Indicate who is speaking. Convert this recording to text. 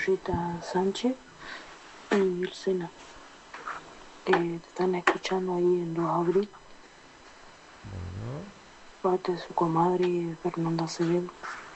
Speaker 1: Rosita Sánchez y Ilsena. Te están escuchando ahí en 2 de abril,
Speaker 2: Bueno,
Speaker 1: parte de su comadre Fernanda Acevedo.